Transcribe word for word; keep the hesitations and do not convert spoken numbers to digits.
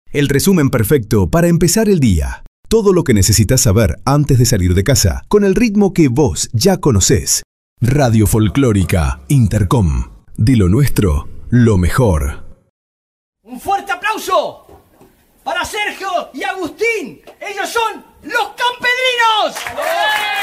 El resumen perfecto para empezar el día. Todo lo que necesitas saber antes de salir de casa, con el ritmo que vos ya conocés. Radio Folclórica Intercom. De lo nuestro, lo mejor. Un fuerte aplauso para Sergio y Agustín. Ellos son los Campedrinos.